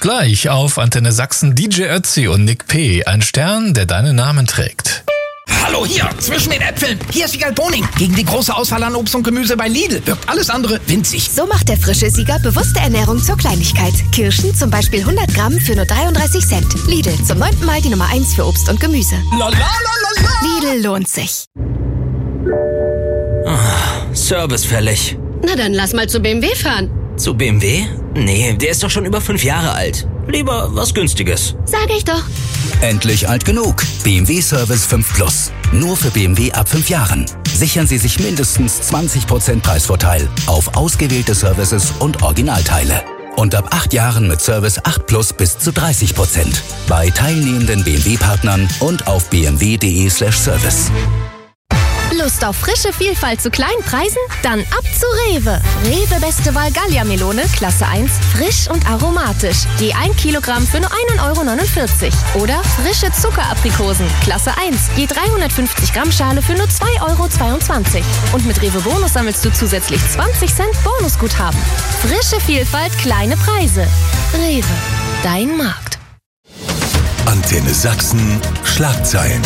Gleich auf Antenne Sachsen DJ Ötzi und Nick P. Ein Stern, der deinen Namen trägt. Hallo hier, zwischen den Äpfeln. Hier ist Siegal Boning. Gegen die große Auswahl an Obst und Gemüse bei Lidl wirkt alles andere winzig. So macht der frische Sieger bewusste Ernährung zur Kleinigkeit. Kirschen zum Beispiel 100 Gramm für nur 33 Cent. Lidl, zum 9. Mal die Nummer 1 für Obst und Gemüse. Lidl lohnt sich. Service fällig. Na dann lass mal zu BMW fahren. Zu BMW? Nee, der ist doch schon über 5 Jahre alt. Lieber was Günstiges. Sag ich doch. Endlich alt genug. BMW Service 5 Plus. Nur für BMW ab 5 Jahren. Sichern Sie sich mindestens 20% Preisvorteil auf ausgewählte Services und Originalteile. Und ab 8 Jahren mit Service 8 Plus bis zu 30%. Bei teilnehmenden BMW-Partnern und auf bmw.de/service. Lust auf frische Vielfalt zu kleinen Preisen? Dann ab zu Rewe. Rewe Beste Wahl Gallia-Melone, Klasse 1, frisch und aromatisch. Je 1 Kilogramm für nur 1,49 €. Oder frische Zuckeraprikosen, Klasse 1, je 350 Gramm Schale für nur 2,22 €. Und mit Rewe Bonus sammelst du zusätzlich 20 Cent Bonusguthaben. Frische Vielfalt, kleine Preise. Rewe, dein Markt. Antenne Sachsen, Schlagzeilen.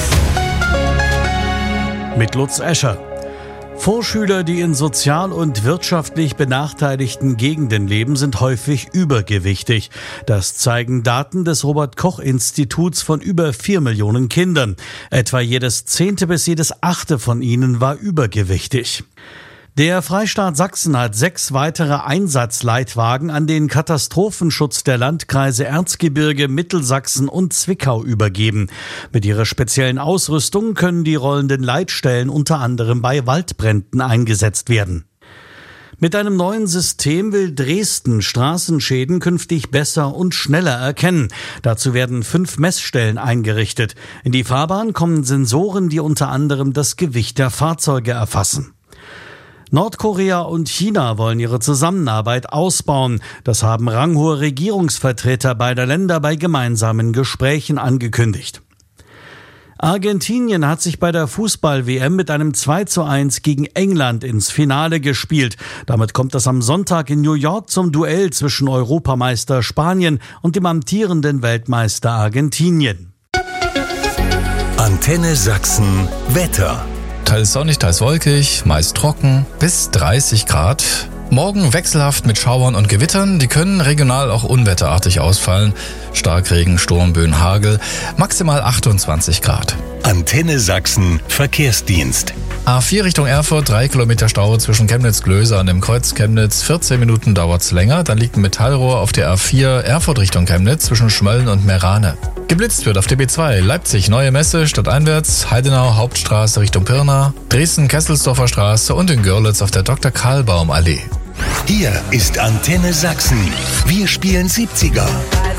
Mit Lutz Escher. Vorschüler, die in sozial und wirtschaftlich benachteiligten Gegenden leben, sind häufig übergewichtig. Das zeigen Daten des Robert-Koch-Instituts von über 4 Millionen Kindern. Etwa jedes 10. bis jedes 8. von ihnen war übergewichtig. Der Freistaat Sachsen hat 6 weitere Einsatzleitwagen an den Katastrophenschutz der Landkreise Erzgebirge, Mittelsachsen und Zwickau übergeben. Mit ihrer speziellen Ausrüstung können die rollenden Leitstellen unter anderem bei Waldbränden eingesetzt werden. Mit einem neuen System will Dresden Straßenschäden künftig besser und schneller erkennen. Dazu werden 5 Messstellen eingerichtet. In die Fahrbahn kommen Sensoren, die unter anderem das Gewicht der Fahrzeuge erfassen. Nordkorea und China wollen ihre Zusammenarbeit ausbauen. Das haben ranghohe Regierungsvertreter beider Länder bei gemeinsamen Gesprächen angekündigt. Argentinien hat sich bei der Fußball-WM mit einem 2:1 gegen England ins Finale gespielt. Damit kommt es am Sonntag in New York zum Duell zwischen Europameister Spanien und dem amtierenden Weltmeister Argentinien. Antenne Sachsen, Wetter. Teils sonnig, teils wolkig, meist trocken, bis 30 Grad. Morgen wechselhaft mit Schauern und Gewittern, die können regional auch unwetterartig ausfallen. Starkregen, Sturmböen, Hagel, maximal 28 Grad. Antenne Sachsen, Verkehrsdienst. A4 Richtung Erfurt, 3 Kilometer Stau zwischen Chemnitz-Glöser und dem Kreuz Chemnitz. 14 Minuten dauert's länger. Dann liegt ein Metallrohr auf der A4 Erfurt Richtung Chemnitz zwischen Schmölln und Merane. Geblitzt wird auf der B2 Leipzig Neue Messe stadteinwärts, Heidenau Hauptstraße Richtung Pirna, Dresden Kesselsdorfer Straße und in Görlitz auf der Dr. Karlbaum Allee. Hier ist Antenne Sachsen. Wir spielen 70er.